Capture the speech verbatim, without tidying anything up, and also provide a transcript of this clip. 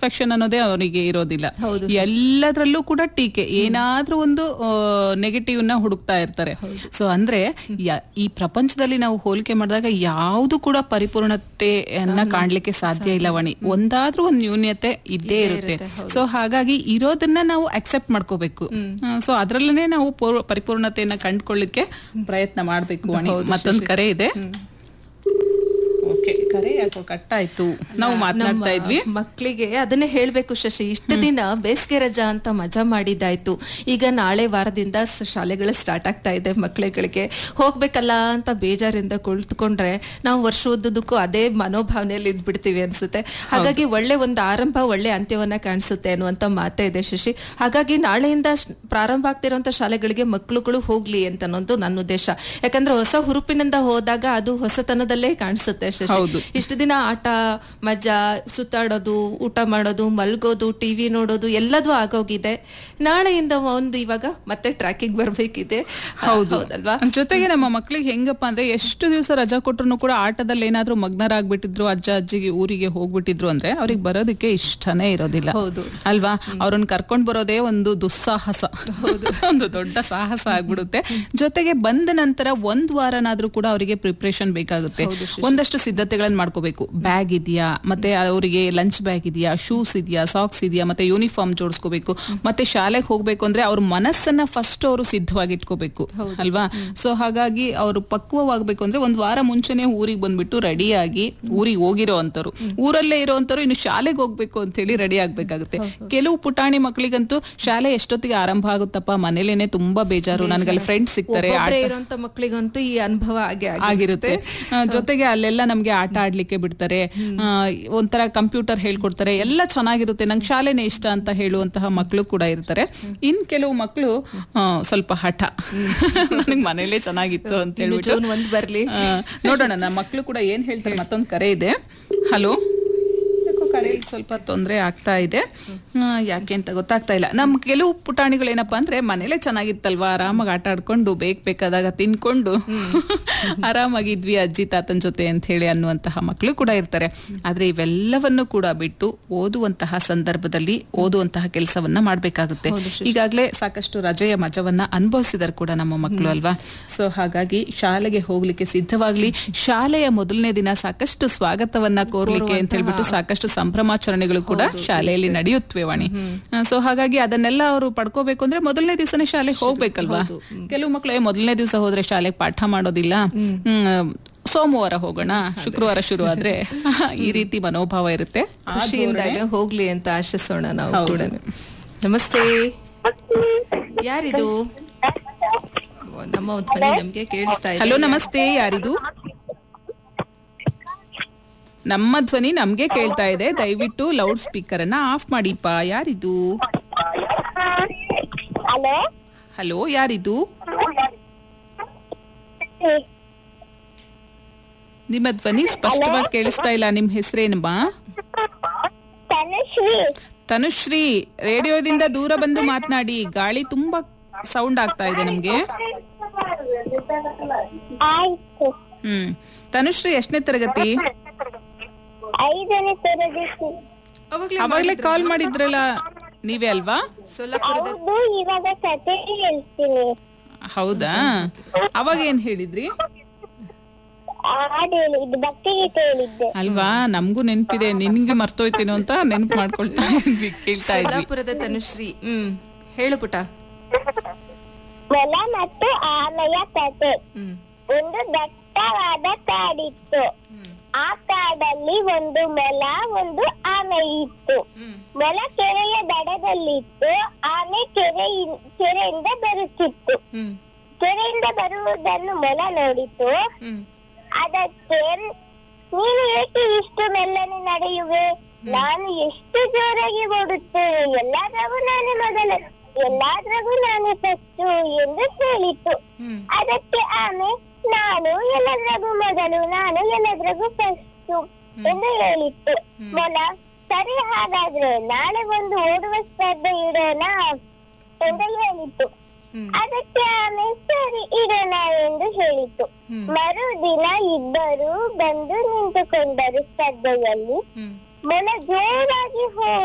Satisfaction ಅನ್ನೋದೇ ಅವರಿಗೆ ಇರೋದಿಲ್ಲ. ಎಲ್ಲದರಲ್ಲೂ ಕೂಡ ಟೀಕೆ, ಏನಾದ್ರೂ ಒಂದು ನೆಗೆಟಿವ್ ನ ಹುಡುಕ್ತಾ ಇರ್ತಾರೆ. ಸೊ ಅಂದ್ರೆ ಈ ಪ್ರಪಂಚದಲ್ಲಿ ನಾವು ಹೋಲಿಕೆ ಮಾಡಿದಾಗ ಯಾವುದು ಕೂಡ ಪರಿಪೂರ್ಣತೆಯನ್ನ ಕಾಣ್ಲಿಕ್ಕೆ ಸಾಧ್ಯ ಇಲ್ಲ ವಾಣಿ. ಒಂದಾದ್ರೂ ಒಂದು ನ್ಯೂನ್ಯತೆ ಇದ್ದೇ ಇರುತ್ತೆ. ಸೊ ಹಾಗಾಗಿ ಇರೋದನ್ನ ನಾವು ಅಕ್ಸೆಪ್ಟ್ ಮಾಡ್ಕೋಬೇಕು. ಸೊ ಅದ್ರಲ್ಲೇ ನಾವು ಪರಿಪೂರ್ಣತೆಯನ್ನ ಕಂಡುಕೊಳ್ಳಿಕ್ಕೆ ಪ್ರಯತ್ನ ಮಾಡ್ಬೇಕು ವಾಣಿ. ಮತ್ತೊಂದು ಕರೆ ಇದೆ. ಓಕೆ, ಕರೆ ಯಾಕೋ ಕಟ್ ಆಯ್ತು. ನಾವು ಮಾತನಾಡ್ತಾ ಇದ್ವಿ ಮಕ್ಕಳಿಗೆ ಅದನ್ನೇ ಹೇಳ್ಬೇಕು ಶಶಿ. ಇಷ್ಟು ದಿನ ಬೇಸಿಗೆ ರಜಾ ಅಂತ ಮಜಾ ಮಾಡಿದ್ದಾಯ್ತು. ಈಗ ನಾಳೆ ವಾರದಿಂದ ಶಾಲೆಗಳು ಸ್ಟಾರ್ಟ್ ಆಗ್ತಾ ಇದೆ. ಮಕ್ಕಳುಗಳಿಗೆ ಹೋಗ್ಬೇಕಲ್ಲ ಅಂತ ಬೇಜಾರಿಂದ ಕುಳಿತುಕೊಂಡ್ರೆ ನಾವು ವರ್ಷ ಉದ್ದದಕ್ಕೂ ಅದೇ ಮನೋಭಾವನೆಯಲ್ಲಿ ಇದ್ಬಿಡ್ತೀವಿ ಅನ್ಸುತ್ತೆ. ಹಾಗಾಗಿ ಒಳ್ಳೆ ಒಂದು ಆರಂಭ ಒಳ್ಳೆ ಅಂತ್ಯವನ್ನ ಕಾಣಿಸುತ್ತೆ ಅನ್ನುವಂತ ಮಾತೇ ಇದೆ ಶಶಿ. ಹಾಗಾಗಿ ನಾಳೆಯಿಂದ ಪ್ರಾರಂಭ ಆಗ್ತಿರುವಂತ ಶಾಲೆಗಳಿಗೆ ಮಕ್ಕಳುಗಳು ಹೋಗ್ಲಿ ಅಂತ ಅನ್ನೋದು ನನ್ನ ಉದ್ದೇಶ. ಯಾಕಂದ್ರೆ ಹೊಸ ಹುರುಪಿನಿಂದ ಹೋದಾಗ ಅದು ಹೊಸತನದಲ್ಲೇ ಕಾಣಿಸುತ್ತೆ ಶಶಿ. ಇಷ್ಟು ದಿನ ಆಟ ಮಜಾ, ಸುತ್ತಾಡೋದು, ಊಟ ಮಾಡೋದು, ಮಲ್ಗೋದು, ಟಿವಿ ನೋಡೋದು ಎಲ್ಲದೂ ಆಗೋಗಿದೆ. ನಾಳೆಯಿಂದ ಒಂದು ಇವಾಗ ಮತ್ತೆ ಟ್ರ್ಯಾಕಿಂಗ್ ಬರ್ಬೇಕಿದೆ. ಹೌದಲ್ವಾ? ಜೊತೆಗೆ ನಮ್ಮ ಮಕ್ಳಿಗೆ ಹೆಂಗಪ್ಪ ಅಂದ್ರೆ ಎಷ್ಟು ದಿವಸ ರಜಾ ಕೊಟ್ರು ಕೂಡ ಆಟದಲ್ಲಿ ಏನಾದ್ರೂ ಮಗ್ನರಾಗ್ಬಿಟ್ಟಿದ್ರು, ಅಜ್ಜ ಅಜ್ಜಿಗೆ ಊರಿಗೆ ಹೋಗ್ಬಿಟ್ಟಿದ್ರು ಅಂದ್ರೆ ಅವ್ರಿಗೆ ಬರೋದಕ್ಕೆ ಇಷ್ಟನೇ ಇರೋದಿಲ್ಲ. ಹೌದು ಅಲ್ವಾ? ಅವ್ರನ್ನ ಕರ್ಕೊಂಡ್ ಬರೋದೇ ಒಂದು ದುಸ್ಸಾಹಸ, ಒಂದು ದೊಡ್ಡ ಸಾಹಸ ಆಗ್ಬಿಡುತ್ತೆ. ಜೊತೆಗೆ ಬಂದ ನಂತರ ಒಂದ್ ವಾರನಾದ್ರೂ ಕೂಡ ಅವರಿಗೆ ಪ್ರಿಪ್ರೇಷನ್ ಬೇಕಾಗುತ್ತೆ. ಒಂದಷ್ಟು ಸಿದ್ಧತೆಗಳನ್ನ ಮಾಡ್ಕೋಬೇಕು. ಬ್ಯಾಗ್ ಇದೆಯಾ, ಮತ್ತೆ ಅವರಿಗೆ ಲಂಚ್ ಬ್ಯಾಗ್ ಇದೆಯಾ, ಶೂಸ್ ಇದೆಯಾ, ಸಾಕ್ಸ್ ಇದೆಯಾ, ಮತ್ತೆ ಯೂನಿಫಾರ್ಮ್ ಜೋಡಿಸ್ಕೋಬೇಕು. ಮತ್ತೆ ಶಾಲೆಗೆ ಹೋಗ್ಬೇಕು ಅಂದ್ರೆ ಅವ್ರ ಮನಸ್ಸನ್ನ ಫಸ್ಟ್ ಅವರು ಸಿದ್ಧವಾಗಿ ಇಟ್ಕೋಬೇಕು ಅಲ್ವಾ? ಸೊ ಹಾಗಾಗಿ ಅವರು ಪಕ್ವವಾಗಬೇಕು ಅಂದ್ರೆ ಒಂದ್ ವಾರ ಮುಂಚೆನೆ ಊರಿಗೆ ಬಂದ್ಬಿಟ್ಟು ರೆಡಿಯಾಗಿ, ಊರಿಗೆ ಹೋಗಿರೋ ಅಂತವ್ರು, ಊರಲ್ಲೇ ಇರೋ ಅಂತವ್ರು ಇನ್ನು ಶಾಲೆಗೆ ಹೋಗ್ಬೇಕು ಅಂತ ಹೇಳಿ ರೆಡಿ ಆಗ್ಬೇಕಾಗುತ್ತೆ. ಕೆಲವು ಪುಟಾಣಿ ಮಕ್ಕಳಿಗಂತೂ ಶಾಲೆ ಎಷ್ಟೊತ್ತಿಗೆ ಆರಂಭ ಆಗುತ್ತಪ್ಪ, ಮನೇಲೇನೆ ತುಂಬಾ ಬೇಜಾರು, ನನಗಲ್ಲಿ ಫ್ರೆಂಡ್ಸ್ ಸಿಗ್ತಾರೆ. ಮಕ್ಕಳಿಗಂತೂ ಈ ಅನುಭವ ಆಗಿರುತ್ತೆ. ಜೊತೆಗೆ ಅಲ್ಲೆಲ್ಲ ನಮ್ಗೆ ಆಟ ಆಡ್ಲಿಕ್ಕೆ ಬಿಡ್ತಾರೆ, ಒಂಥರ ಕಂಪ್ಯೂಟರ್ ಹೇಳ್ಕೊಡ್ತಾರೆ, ಎಲ್ಲ ಚೆನ್ನಾಗಿರುತ್ತೆ, ನಂಗೆ ಶಾಲೆನೇ ಇಷ್ಟ ಅಂತ ಹೇಳುವಂತಹ ಮಕ್ಕಳು ಕೂಡ ಇರ್ತಾರೆ. ಇನ್ ಕೆಲವು ಮಕ್ಕಳು ಸ್ವಲ್ಪ ಹಠ, ನನಗೆ ಮನೇಲೆ ಚೆನ್ನಾಗಿತ್ತು ಅಂತ ಹೇಳ್ಬಿಟ್ಟು ಬರ್ಲಿ ನೋಡೋಣ ನಮ್ಮ ಮಕ್ಕಳು ಕೂಡ ಏನ್ ಹೇಳ್ತಾರೆ. ಮತ್ತೊಂದು ಕರೆ ಇದೆ. ಹಲೋ, ಕರೆಯಲ್ಲಿ ಸ್ವಲ್ಪ ತೊಂದರೆ ಆಗ್ತಾ ಇದೆ, ಯಾಕೆ ಅಂತ ಗೊತ್ತಾಗ್ತಾ ಇಲ್ಲ. ನಮ್ ಕೆಲವು ಪುಟಾಣಿಗಳು ಏನಪ್ಪಾ ಅಂದ್ರೆ ಮನೇಲೆ ಚೆನ್ನಾಗಿತ್ತಲ್ವಾ, ಆರಾಮಾಗಿ ಆಟ ಆಡ್ಕೊಂಡು ಬೇಕ್ ಬೇಕಾದಾಗ ತಿನ್ಕೊಂಡು ಆರಾಮಾಗಿದ್ವಿ ಅಜ್ಜಿ ತಾತನ ಜೊತೆ ಅಂತ ಹೇಳಿ ಅನ್ನುವಂತಹ ಮಕ್ಕಳು ಕೂಡ ಇರ್ತಾರೆ. ಆದ್ರೆ ಇವೆಲ್ಲವನ್ನು ಕೂಡ ಬಿಟ್ಟು ಓದುವಂತಹ ಸಂದರ್ಭದಲ್ಲಿ ಓದುವಂತಹ ಕೆಲಸವನ್ನ ಮಾಡ್ಬೇಕಾಗುತ್ತೆ. ಈಗಾಗ್ಲೇ ಸಾಕಷ್ಟು ರಜೆಯ ಮಜವನ್ನ ಅನುಭವಿಸಿದಾರೆ ಕೂಡ ನಮ್ಮ ಮಕ್ಕಳು ಅಲ್ವಾ? ಸೊ ಹಾಗಾಗಿ ಶಾಲೆಗೆ ಹೋಗ್ಲಿಕ್ಕೆ ಸಿದ್ಧವಾಗ್ಲಿ. ಶಾಲೆಯ ಮೊದಲನೇ ದಿನ ಸಾಕಷ್ಟು ಸ್ವಾಗತವನ್ನ ಕೋರ್ಲಿಕ್ಕೆ ಅಂತ ಹೇಳ್ಬಿಟ್ಟು ಸಾಕಷ್ಟು ಸಂಭ್ರಮಾಚರಣೆಗಳು ಕೂಡ ಶಾಲೆಯಲ್ಲಿ ನಡೆಯುತ್ತವೆ ವಾಣಿ. ಸೊ ಹಾಗಾಗಿ ಅದನ್ನೆಲ್ಲ ಅವರು ಪಡ್ಕೋಬೇಕು ಅಂದ್ರೆ ಮೊದಲನೇ ದಿವಸನೇ ಶಾಲೆಗೆ ಹೋಗ್ಬೇಕಲ್ವಾ? ಕೆಲವು ಮಕ್ಕಳು ಮೊದಲನೇ ದಿವಸ ಹೋದ್ರೆ ಶಾಲೆಗೆ ಪಾಠ ಮಾಡೋದಿಲ್ಲ, ಸೋಮವಾರ ಹೋಗೋಣ, ಶುಕ್ರವಾರ ಶುರು ಆದ್ರೆ ಈ ರೀತಿ ಮನೋಭಾವ ಇರುತ್ತೆ. ಖುಷಿಯಿಂದಾಗೆ ಹೋಗ್ಲಿ ಅಂತ ಆಶಿಸೋಣ ನಾವು ಕೂಡ. ನಮಸ್ತೆ, ಯಾರಿದು? ನಮ್ಮ ಧ್ವನಿ ನಮ್ಗೆ ಕೇಳಿಸ್ತಾ ಇದೆ. ಹಲೋ ನಮಸ್ತೆ, ಯಾರಿದು? ನಮ್ಮ ಧ್ವನಿ ನಮ್ಗೆ ಕೇಳ್ತಾ ಇದೆ, ದಯವಿಟ್ಟು ಲೌಡ್ ಸ್ಪೀಕರ್ ಅನ್ನ ಆಫ್ ಮಾಡಿಪ್ಪ. ಯಾರಿದು? ಹಲೋ, ಯಾರಿದು? ನಿಮ್ಮ ಧ್ವನಿ ಸ್ಪಷ್ಟವಾಗಿ ಕೇಳಿಸ್ತಾ ಇಲ್ಲ. ನಿಮ್ ಹೆಸರೇನಮ್ಮ? ತನುಶ್ರೀ. ರೇಡಿಯೋದಿಂದ ದೂರ ಬಂದು ಮಾತನಾಡಿ, ಗಾಳಿ ತುಂಬಾ ಸೌಂಡ್ ಆಗ್ತಾ ಇದೆ ನಮ್ಗೆ. ಹ್ಮ್ ತನುಶ್ರೀ, ಎಷ್ಟನೇ ತರಗತಿ? ಅವಾಗ್ಲೇ ಕಾಲ್ ಮಾಡಿದ್ರಲ್ಲ, ನೀವೇ ಅಲ್ವಾ? ಹೌದಾ, ಅವಾಗ ಏನ್ ಹೇಳಿದ್ರಿ ಅಲ್ವಾ? ನಮ್ಗೂ ನೆನ್ಪಿದೆ, ನಿನ್ಗೆ ಮರ್ತೋಯ್ತೇನೋ ಅಂತ ನೆನ್ಪು ಮಾಡ್ಕೊಳ್ತಾ ಇದ್ವಿ, ಕೇಳ್ತಾ ಇದ್ವಿ. ಸೋಲಾಪುರದ ತನುಶ್ರೀ, ಹ್ಮ್ ಹೇಳು ಪುಟ. ಮೊಲ ಮತ್ತು ಆಮೆಯ ಕತೆ. ಒಂದು ದಟ್ಟವಾದ ಕಾಡಿತ್ತು. ಆ ಕಾಡಲ್ಲಿ ಒಂದು ಮೊಲ, ಒಂದು ಆಮೆ ಇತ್ತು. ಮೊಲ ಕೆರೆಯ ದಡದಲ್ಲಿತ್ತು. ಆಮೆ ಕೆರೆ ಕೆರೆಯಿಂದ ಬರುತ್ತಿತ್ತು. ಕೆರೆಯಿಂದ ಬರುವುದನ್ನು ಮೊಲ ನೋಡಿತು. ಅದಕ್ಕೆ, ನೀನು ಏಕೆ ಇಷ್ಟು ಮೆಲ್ಲನೆ ನಡೆಯುವೆ? ನಾನು ಎಷ್ಟು ಜೋರಾಗಿ ಓಡುತ್ತೇನೆ. ಎಲ್ಲಾದ್ರಾಗೂ ನಾನೇ ಮೊದಲು, ಎಲ್ಲಾದ್ರಾಗೂ ನಾನೇ ಫಸ್ಟು ಎಂದು ಹೇಳಿತು. ಅದಕ್ಕೆ ಆಮೆ, ನಾನು ಎಲ್ಲದ್ರಾಗೂ ಮೊದಲು, ನಾನು ಎಲ್ಲದ್ರಾಗೂ ಫಸ್ಟು ಎಂದು ಹೇಳಿತ್ತು. ಮೊಲ, ಸರಿ, ಹಾಗಾದ್ರೆ ನಾಳೆ ಒಂದು ಓಡುವ ಸ್ಪರ್ಧೆ ಇಡೋಣ ಎಂದು ಹೇಳಿತು. ಅದಕ್ಕೆ ಆಮೆ, ಸರಿ ಇಡೋಣ ಎಂದು ಹೇಳಿತು. ಮರುದಿನ ಇಬ್ಬರು ಬಂದು ನಿಂತುಕೊಂಡರು ಸ್ಪರ್ಧೆಯಲ್ಲಿ. ಮೊಲ ಜೋರಾಗಿ ಹೋ